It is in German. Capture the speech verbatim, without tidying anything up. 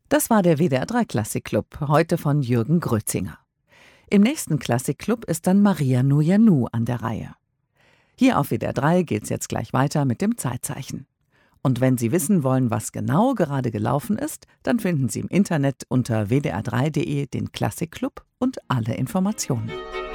Das war der W D R drei Klassikclub, heute von Jürgen Grötzinger. Im nächsten Klassikclub ist dann Maria Nuyanu an der Reihe. Hier auf W D R drei geht's jetzt gleich weiter mit dem Zeitzeichen. Und wenn Sie wissen wollen, was genau gerade gelaufen ist, dann finden Sie im Internet unter w d r drei punkt d e den Klassikclub und alle Informationen.